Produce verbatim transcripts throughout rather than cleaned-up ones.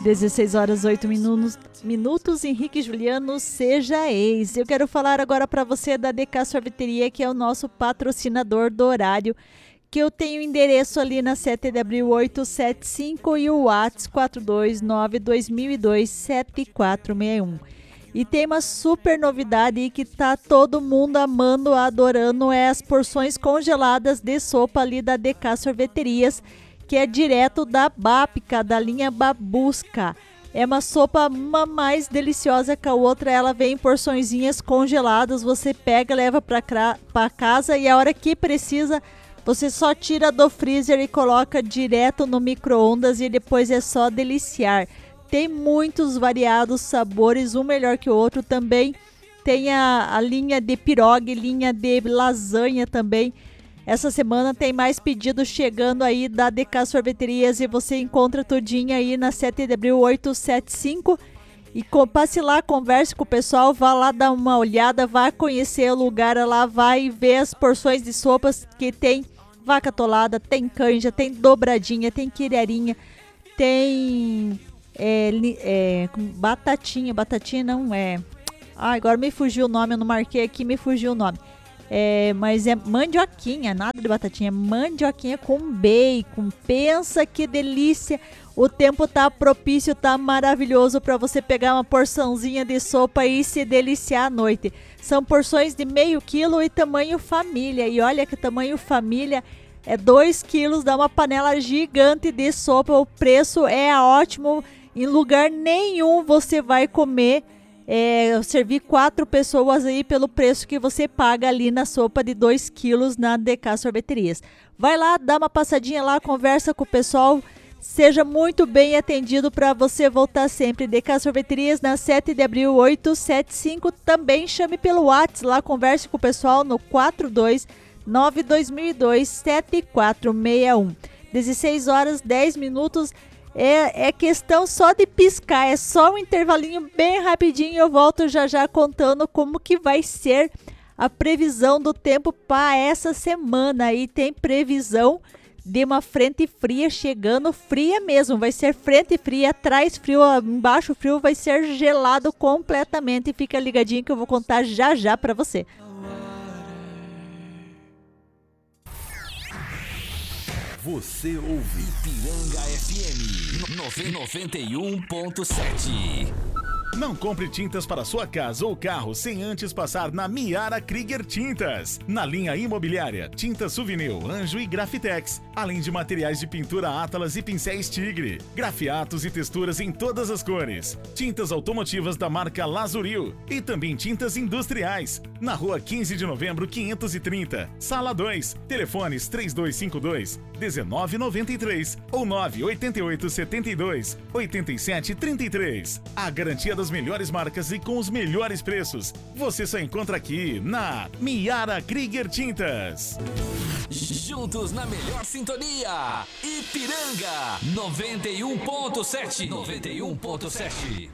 dezesseis horas oito minutos, minutos, Henrique Juliano, seja ex. Eu quero falar agora para você da D K Sorveteria, que é o nosso patrocinador do horário, que eu tenho endereço ali na sete de abril oitocentos e setenta e cinco e o WhatsApp quatro dois nove dois mil e dois sete quatro seis um. E tem uma super novidade aí que tá todo mundo amando, adorando, é as porções congeladas de sopa ali da D K Sorveterias, que é direto da Bápica, da linha Babusca. É uma sopa uma mais deliciosa que a outra, ela vem em porçõezinhas congeladas, você pega, leva para casa e a hora que precisa, você só tira do freezer e coloca direto no micro-ondas e depois é só deliciar. Tem muitos variados sabores, um melhor que o outro também. Tem a, a linha de pirogue, linha de lasanha também. Essa semana tem mais pedidos chegando aí da D K Sorveterias e você encontra tudinho aí na sete de abril oitocentos e setenta e cinco. E passe lá, converse com o pessoal, vá lá dar uma olhada, vá conhecer o lugar lá, vai ver as porções de sopas que tem vaca atolada, tem canja, tem dobradinha, tem quireirinha, tem... É, é, batatinha, batatinha não é. Ah, agora me fugiu o nome, eu não marquei aqui, me fugiu o nome. É, mas é mandioquinha, nada de batatinha, mandioquinha com bacon. Pensa que delícia! O tempo tá propício, tá maravilhoso para você pegar uma porçãozinha de sopa e se deliciar à noite. São porções de meio quilo e tamanho família. E olha que tamanho família é dois quilos, dá uma panela gigante de sopa. O preço é ótimo. Em lugar nenhum você vai comer, é, servir quatro pessoas aí pelo preço que você paga ali na sopa de dois quilos na D K Sorveterias. Vai lá, dá uma passadinha lá, conversa com o pessoal, seja muito bem atendido para você voltar sempre. D K Sorveterias na sete de abril oitocentos e setenta e cinco, também chame pelo WhatsApp lá, converse com o pessoal no quatro dois nove dois mil e dois sete quatro seis um. dezesseis horas dez minutos. É, é questão só de piscar, é só um intervalinho bem rapidinho. Eu volto já já contando como que vai ser a previsão do tempo para essa semana. E tem previsão de uma frente fria chegando, fria mesmo, vai ser frente fria, atrás frio, embaixo frio, vai ser gelado completamente. Fica ligadinho que eu vou contar já já para você. Você ouve Ipiranga F M noventa e um ponto sete. Não compre tintas para sua casa ou carro sem antes passar na Miara Krieger Tintas. Na linha imobiliária, tintas Souvenir, Anjo e Grafitex, além de materiais de pintura Atlas e pincéis Tigre, grafiatos e texturas em todas as cores, tintas automotivas da marca Lazuril e também tintas industriais. Na rua quinze de novembro, quinhentos e trinta, sala dois, telefones três dois cinco dois, um nove nove três ou nove oito oito sete dois, oito sete três três. A garantia das melhores marcas e com os melhores preços você só encontra aqui na Miara Krieger Tintas. Juntos na melhor sintonia, Ipiranga noventa e um ponto sete. noventa e um ponto sete.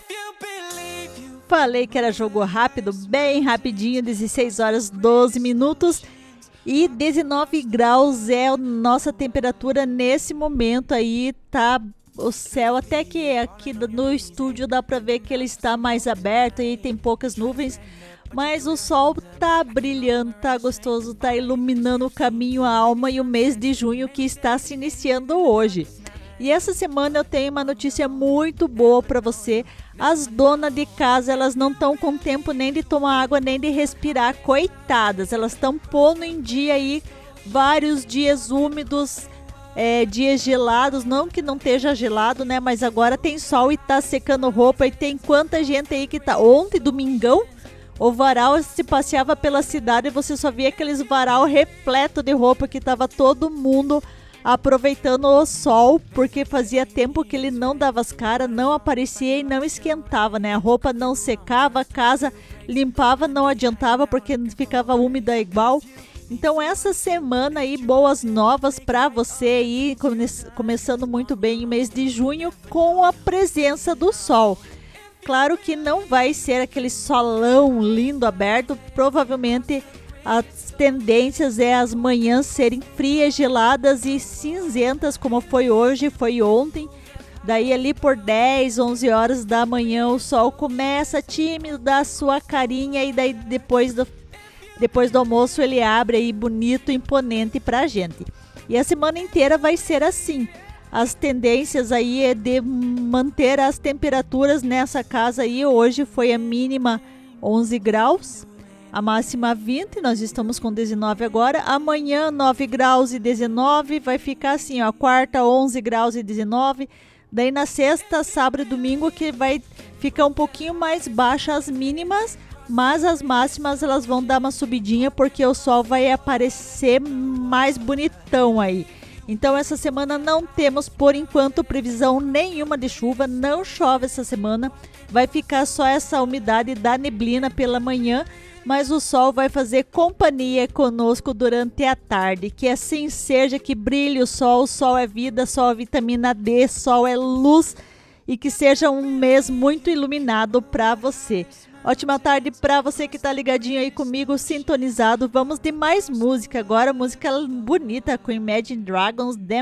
Falei que era jogo rápido, bem rapidinho, dezesseis horas doze minutos e dezenove graus é a nossa temperatura nesse momento aí, tá? O céu, até que aqui no estúdio dá pra ver que ele está mais aberto e tem poucas nuvens, mas o sol tá brilhando, tá gostoso, tá iluminando o caminho, a alma e o mês de junho que está se iniciando hoje. E essa semana eu tenho uma notícia muito boa para você. As donas de casa, elas não estão com tempo nem de tomar água, nem de respirar, coitadas. Elas estão pondo em dia aí vários dias úmidos, É, dias gelados, não que não esteja gelado, né? Mas agora tem sol e tá secando roupa. E tem quanta gente aí que tá... Ontem, domingão, o varal se passeava pela cidade e você só via aqueles varal repleto de roupa, que tava todo mundo aproveitando o sol, porque fazia tempo que ele não dava as caras, não aparecia e não esquentava, né? A roupa não secava, a casa limpava, não adiantava porque ficava úmida igual. Então essa semana aí, boas novas para você aí, come- começando muito bem o mês de junho com a presença do sol. Claro que não vai ser aquele solão lindo aberto, provavelmente as tendências é as manhãs serem frias, geladas e cinzentas, como foi hoje, foi ontem. Daí ali por dez, onze horas da manhã o sol começa tímido, dá a sua carinha e daí depois do, depois do almoço ele abre aí bonito, imponente pra gente. E a semana inteira vai ser assim. As tendências aí é de manter as temperaturas nessa casa aí. Hoje foi a mínima onze graus, a máxima vinte, nós estamos com dezenove agora. Amanhã nove graus e dezenove, vai ficar assim, ó, quarta onze graus e dezenove. Daí na sexta, sábado e domingo que vai ficar um pouquinho mais baixa as mínimas, mas as máximas elas vão dar uma subidinha porque o sol vai aparecer mais bonitão aí. Então essa semana não temos por enquanto previsão nenhuma de chuva, não chove essa semana, vai ficar só essa umidade da neblina pela manhã, mas o sol vai fazer companhia conosco durante a tarde. Que assim seja, que brilhe o sol, o sol é vida, sol é vitamina D, sol é luz e que seja um mês muito iluminado para você. Ótima tarde para você que tá ligadinho aí comigo, sintonizado. Vamos de mais música agora, música bonita com Imagine Dragons, The